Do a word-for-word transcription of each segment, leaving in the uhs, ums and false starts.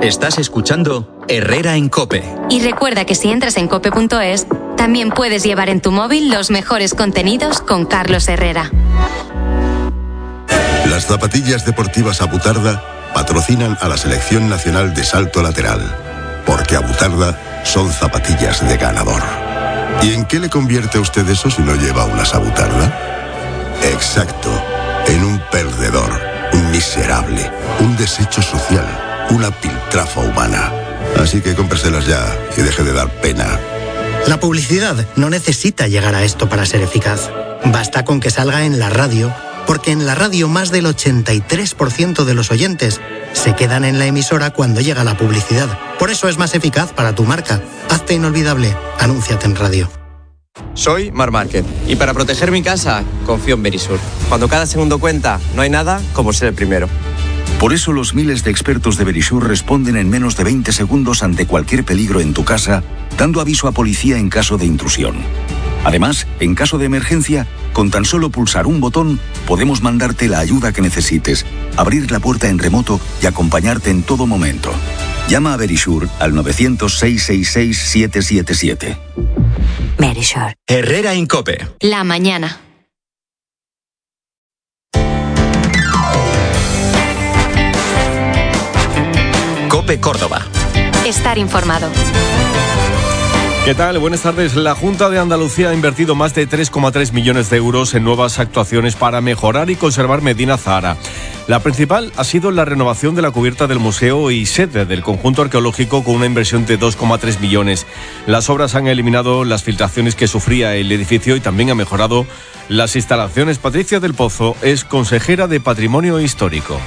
Estás escuchando Herrera en COPE. Y recuerda que si entras en cope punto es, también puedes llevar en tu móvil los mejores contenidos con Carlos Herrera. Las zapatillas deportivas Abutarda patrocinan a la Selección Nacional de Salto Lateral, porque Abutarda son zapatillas de ganador. ¿Y en qué le convierte a usted eso si no lleva unas Abutarda? Exacto, en un perdedor, un miserable, un desecho social, una piltrafa humana. Así que cómpreselas ya y deje de dar pena. La publicidad no necesita llegar a esto para ser eficaz. Basta con que salga en la radio, porque en la radio más del ochenta y tres por ciento de los oyentes se quedan en la emisora cuando llega la publicidad. Por eso es más eficaz para tu marca. Hazte inolvidable. Anúnciate en radio. Soy Mar Márquez y para proteger mi casa confío en Verisur. Cuando cada segundo cuenta, no hay nada como ser el primero. Por eso los miles de expertos de Verisur responden en menos de veinte segundos ante cualquier peligro en tu casa, dando aviso a policía en caso de intrusión. Además, en caso de emergencia, con tan solo pulsar un botón, podemos mandarte la ayuda que necesites, abrir la puerta en remoto y acompañarte en todo momento. Llama a Verisur al nueve cero cero, seis seis seis, siete siete siete. Verisur. Herrera en COPE. La mañana. COPE Córdoba. Estar informado. ¿Qué tal? Buenas tardes. La Junta de Andalucía ha invertido más de tres coma tres millones de euros en nuevas actuaciones para mejorar y conservar Medina Zahara. La principal ha sido la renovación de la cubierta del museo y sede del conjunto arqueológico con una inversión de dos coma tres millones. Las obras han eliminado las filtraciones que sufría el edificio y también ha mejorado las instalaciones. Patricia del Pozo es consejera de Patrimonio Histórico.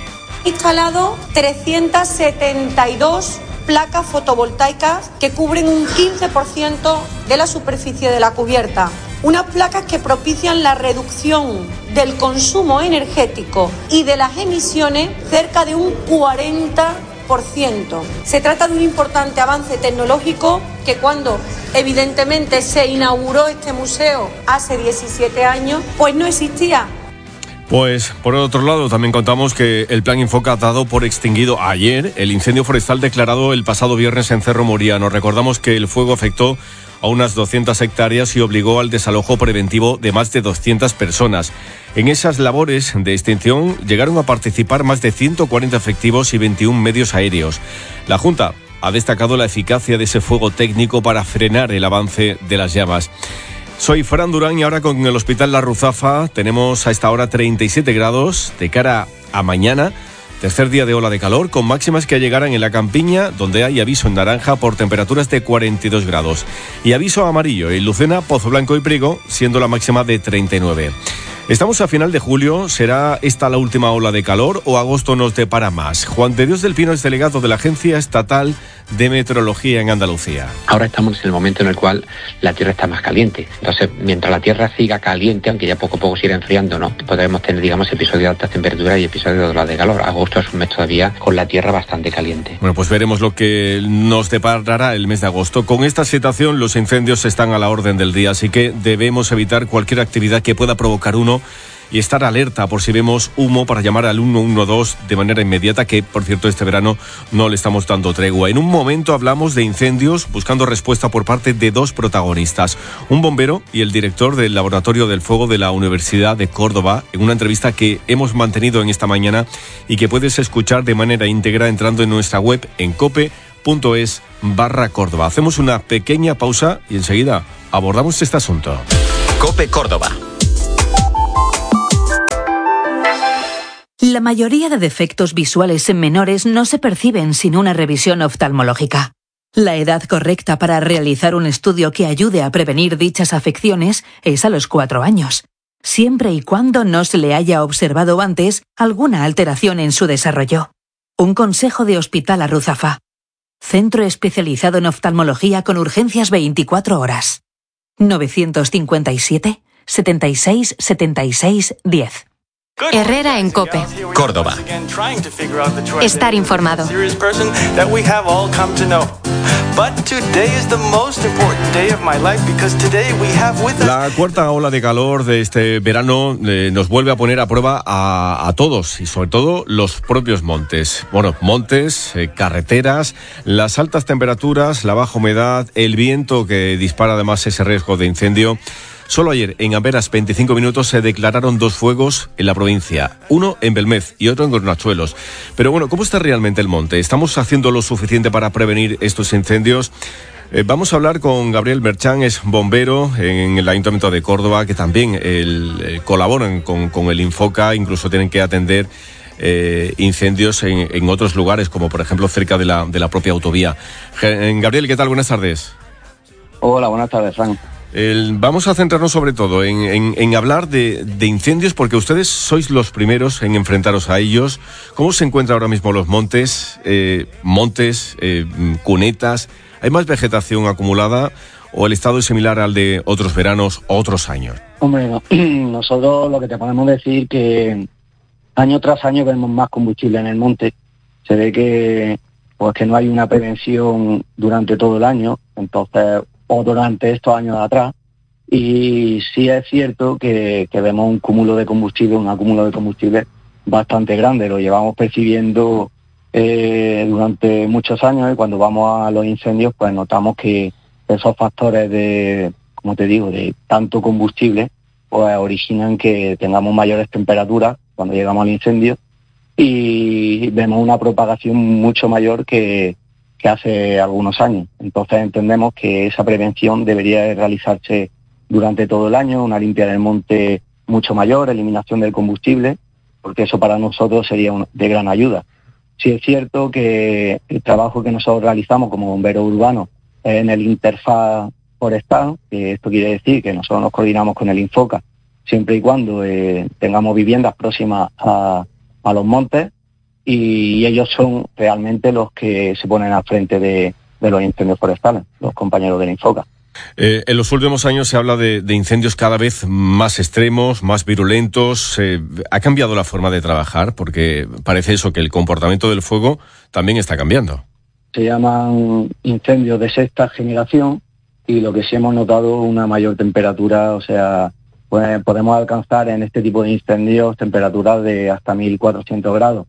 Instalado trescientas setenta y dos placas fotovoltaicas que cubren un quince por ciento de la superficie de la cubierta. Unas placas que propician la reducción del consumo energético y de las emisiones cerca de un cuarenta por ciento. Se trata de un importante avance tecnológico que cuando evidentemente se inauguró este museo hace diecisiete años, pues no existía. Pues, por otro lado, también contamos que el Plan Infoca ha dado por extinguido ayer el incendio forestal declarado el pasado viernes en Cerro Moriano. Recordamos que el fuego afectó a unas doscientas hectáreas y obligó al desalojo preventivo de más de doscientas personas. En esas labores de extinción llegaron a participar más de ciento cuarenta efectivos y veintiún medios aéreos. La Junta ha destacado la eficacia de ese fuego técnico para frenar el avance de las llamas. Soy Fran Durán y ahora con el Hospital La Ruzafa tenemos a esta hora treinta y siete grados de cara a mañana, tercer día de ola de calor, con máximas que llegarán en la Campiña, donde hay aviso en naranja por temperaturas de cuarenta y dos grados. Y aviso amarillo en Lucena, Pozo Blanco y Priego, siendo la máxima de treinta y nueve. Estamos a final de julio. ¿Será esta la última ola de calor o agosto nos depara más? Juan de Dios del Pino es delegado de la Agencia Estatal de Meteorología en Andalucía. Ahora estamos en el momento en el cual la Tierra está más caliente. Entonces, mientras la Tierra siga caliente, aunque ya poco a poco se irá enfriando, ¿no?, podremos tener, digamos, episodios de altas temperaturas y episodios de ola de calor. Agosto es un mes todavía con la Tierra bastante caliente. Bueno, pues veremos lo que nos deparará el mes de agosto. Con esta situación, los incendios están a la orden del día, así que debemos evitar cualquier actividad que pueda provocar uno y estar alerta por si vemos humo para llamar al uno uno dos de manera inmediata, que por cierto este verano no le estamos dando tregua. En un momento hablamos de incendios buscando respuesta por parte de dos protagonistas, un bombero y el director del Laboratorio del Fuego de la Universidad de Córdoba, en una entrevista que hemos mantenido en esta mañana y que puedes escuchar de manera íntegra entrando en nuestra web en cope punto es barra Córdoba. Hacemos una pequeña pausa y enseguida abordamos este asunto. COPE Córdoba. La mayoría de defectos visuales en menores no se perciben sin una revisión oftalmológica. La edad correcta para realizar un estudio que ayude a prevenir dichas afecciones es a los cuatro años, siempre y cuando no se le haya observado antes alguna alteración en su desarrollo. Un consejo de Hospital La Ruzafa. Centro especializado en oftalmología con urgencias veinticuatro horas. nueve cinco siete, setenta y seis, setenta y seis, diez. Herrera en COPE. Córdoba. Estar informado. La cuarta ola de calor de este verano eh, nos vuelve a poner a prueba a, a todos y sobre todo los propios montes. Bueno, montes, eh, carreteras, las altas temperaturas, la baja humedad, el viento que dispara además ese riesgo de incendio. Solo ayer, en apenas veinticinco minutos, se declararon dos fuegos en la provincia. Uno en Belmez y otro en Gornachuelos. Pero bueno, ¿cómo está realmente el monte? ¿Estamos haciendo lo suficiente para prevenir estos incendios? Eh, vamos a hablar con Gabriel Merchán, es bombero en el Ayuntamiento de Córdoba, que también el, eh, colaboran con, con el Infoca, incluso tienen que atender eh, incendios en, en otros lugares, como por ejemplo cerca de la, de la propia autovía. G- Gabriel, ¿qué tal? Buenas tardes. Hola, buenas tardes, Frank. El, vamos a centrarnos sobre todo en, en, en hablar de, de incendios, porque ustedes sois los primeros en enfrentaros a ellos. ¿Cómo se encuentran ahora mismo los montes? Eh, montes, eh, cunetas. ¿Hay más vegetación acumulada o el estado es similar al de otros veranos o otros años? Hombre, no. Nosotros lo que te podemos decir que año tras año vemos más combustible en el monte. Se ve que, pues, que no hay una prevención durante todo el año, entonces o durante estos años de atrás, y sí es cierto que, que vemos un cúmulo de combustible, un acúmulo de combustible bastante grande. Lo llevamos percibiendo eh, durante muchos años, y cuando vamos a los incendios pues notamos que esos factores de, como te digo, de tanto combustible, pues originan que tengamos mayores temperaturas cuando llegamos al incendio, y vemos una propagación mucho mayor que que hace algunos años. Entonces entendemos que esa prevención debería realizarse durante todo el año, una limpia del monte mucho mayor, eliminación del combustible, porque eso para nosotros sería un, de gran ayuda. Sí es cierto que el trabajo que nosotros realizamos como bomberos urbanos es en el interfaz forestal, que esto quiere decir que nosotros nos coordinamos con el Infoca siempre y cuando eh, tengamos viviendas próximas a, a los montes, y ellos son realmente los que se ponen al frente de, de los incendios forestales, los compañeros del Infoca. Eh, en los últimos años se habla de, de incendios cada vez más extremos, más virulentos. Eh, ¿Ha cambiado la forma de trabajar? Porque parece eso, que el comportamiento del fuego también está cambiando. Se llaman incendios de sexta generación, y lo que sí hemos notado una mayor temperatura, o sea, pues podemos alcanzar en este tipo de incendios temperaturas de hasta mil cuatrocientos grados.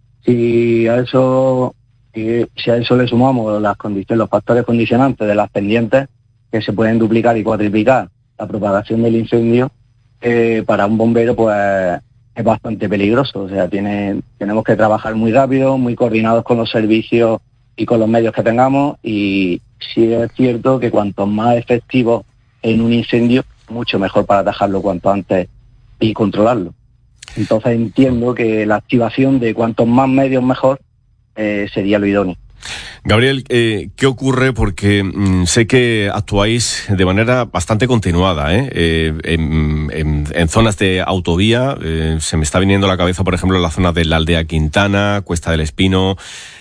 Si a eso si a eso le sumamos las condiciones, los factores condicionantes de las pendientes, que se pueden duplicar y cuatriplicar la propagación del incendio, eh, para un bombero pues es bastante peligroso. O sea, tiene, tenemos que trabajar muy rápido, muy coordinados con los servicios y con los medios que tengamos, y sí es cierto que cuanto más efectivos en un incendio, mucho mejor para atajarlo cuanto antes y controlarlo. Entonces entiendo que la activación de cuantos más medios mejor eh, sería lo idóneo. Gabriel, eh, ¿qué ocurre? Porque mmm, sé que actuáis de manera bastante continuada, ¿eh? Eh, en, en, en zonas de autovía. Eh, se me está viniendo a la cabeza, por ejemplo, la zona de la Aldea Quintana, Cuesta del Espino,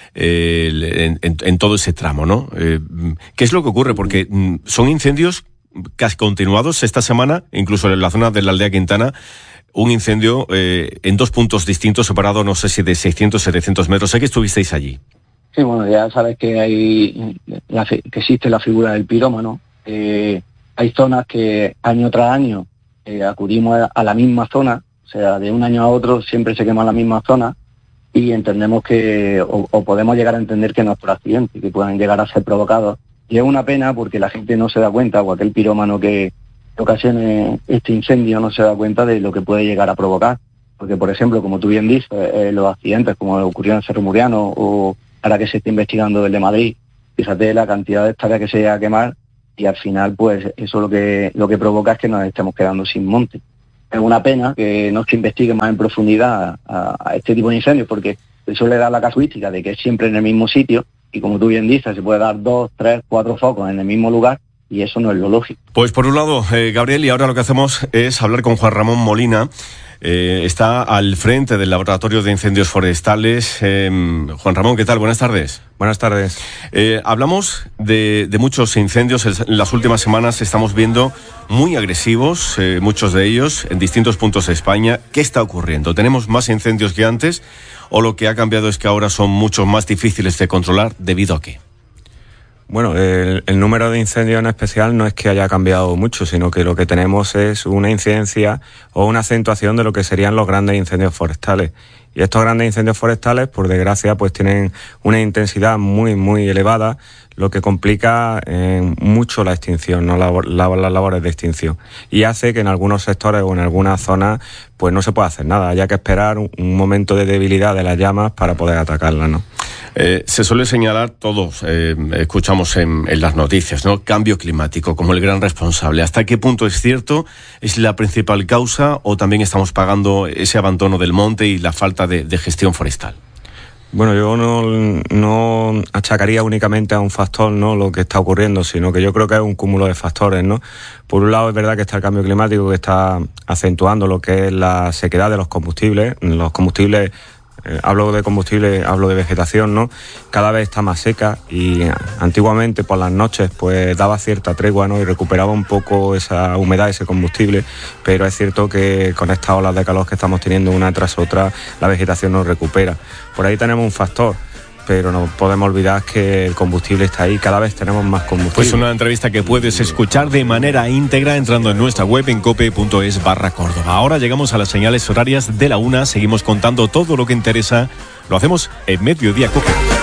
eh, en, en, en todo ese tramo, ¿no? Eh, ¿Qué es lo que ocurre? Porque mmm, son incendios casi continuados. Esta semana, incluso en la zona de la Aldea Quintana, un incendio eh, en dos puntos distintos, separado no sé si de seiscientos, setecientos metros. Sé que estuvisteis allí. Sí, bueno, ya sabes que hay la, que existe la figura del pirómano. Eh, hay zonas que año tras año eh, acudimos a la misma zona, o sea, de un año a otro siempre se quema la misma zona, y entendemos que, o, o podemos llegar a entender que no es por accidente, que puedan llegar a ser provocados. Y es una pena porque la gente no se da cuenta, o aquel pirómano que ocasione este incendio no se da cuenta de lo que puede llegar a provocar. Porque, por ejemplo, como tú bien dices, eh, los accidentes como ocurrió en Cerro Muriano, o ahora que se está investigando el de Madrid, fíjate la cantidad de hectáreas que se llega a quemar, y al final pues eso lo que lo que provoca es que nos estemos quedando sin monte. Es una pena que no se investigue más en profundidad a, a este tipo de incendios, porque eso le da la casuística de que es siempre en el mismo sitio, y como tú bien dices, se puede dar dos, tres, cuatro focos en el mismo lugar, y eso no es lo lógico. Pues por un lado, eh, Gabriel, y ahora lo que hacemos es hablar con Juan Ramón Molina. Eh, está al frente del Laboratorio de Incendios Forestales. Eh, Juan Ramón, ¿qué tal? Buenas tardes. Buenas tardes. Eh, hablamos de, de muchos incendios. En las últimas semanas estamos viendo muy agresivos, eh, muchos de ellos, en distintos puntos de España. ¿Qué está ocurriendo? ¿Tenemos más incendios que antes? ¿O lo que ha cambiado es que ahora son mucho más difíciles de controlar? ¿Debido a qué? Bueno, el, el número de incendios en especial no es que haya cambiado mucho, sino que lo que tenemos es una incidencia o una acentuación de lo que serían los grandes incendios forestales. Y estos grandes incendios forestales, por desgracia, pues tienen una intensidad muy, muy elevada, lo que complica eh, mucho la extinción, ¿no? La, la, las labores de extinción. Y hace que en algunos sectores o en algunas zonas pues no se pueda hacer nada, haya que esperar un, un momento de debilidad de las llamas para poder atacarlas, ¿no? Eh, se suele señalar, todos eh, escuchamos en, en las noticias, ¿no? Cambio climático como el gran responsable. ¿Hasta qué punto es cierto? ¿Es la principal causa o también estamos pagando ese abandono del monte y la falta de, de gestión forestal? Bueno, yo no, no achacaría únicamente a un factor, ¿no?, lo que está ocurriendo, sino que yo creo que es un cúmulo de factores, ¿no? Por un lado es verdad que está el cambio climático que está acentuando lo que es la sequedad de los combustibles. Los combustibles, eh, hablo de combustible, hablo de vegetación, ¿no? Cada vez está más seca y antiguamente por las noches pues daba cierta tregua, ¿no?, y recuperaba un poco esa humedad, ese combustible, pero es cierto que con estas olas de calor que estamos teniendo una tras otra, la vegetación no recupera. Por ahí tenemos un factor, pero no podemos olvidar que el combustible está ahí, cada vez tenemos más combustible. Pues una entrevista que puedes escuchar de manera íntegra entrando en nuestra web en cope.es barra Córdoba. Ahora llegamos a las señales horarias de la una, seguimos contando todo lo que interesa, lo hacemos en Mediodía Cope.